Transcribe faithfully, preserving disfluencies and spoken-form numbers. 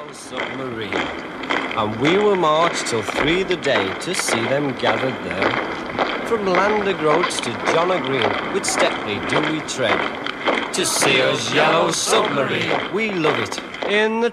yellow submarine, and we will march till three the day to see them gathered there. From Landergroats to John o' Green, with Stepney do we tread, to see us yellow submarine. We love it in the